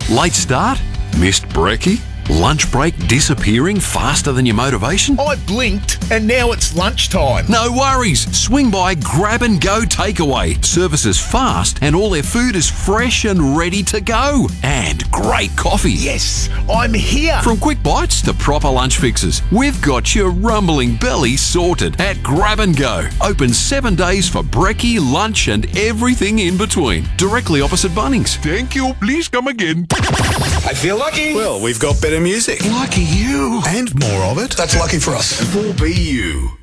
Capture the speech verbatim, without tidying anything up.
Late start? Missed brekkie? Lunch break disappearing faster than your motivation? I blinked and now it's lunchtime. No worries. Swing by Grab and Go Takeaway. Service is fast and all their food is fresh and ready to go. And great coffee. Yes, I'm here. From quick bites to proper lunch fixes, we've got your rumbling belly sorted at Grab and Go. Open seven days for brekkie, lunch and everything in between. Directly opposite Bunnings. Thank you. Please come again. I feel lucky. Well, we've got better music. Lucky you. And more of it. That's lucky for us. four B U.